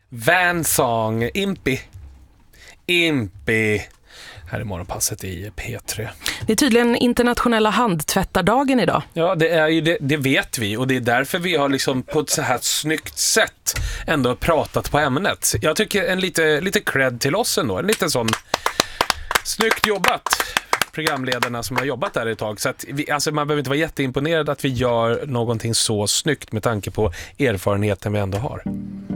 Vansong, Impi. Här är morgonpasset i P3. Det är tydligen internationella handtvättardagen idag. Ja, det är ju det vet vi. Och det är därför vi har liksom på ett så här snyggt sätt ändå pratat på ämnet. Jag tycker en lite cred till oss ändå. En liten sån snyggt jobbat. Programledarna som har jobbat där ett tag. Så att man behöver inte vara jätteimponerad att vi gör någonting så snyggt med tanke på erfarenheten vi ändå har.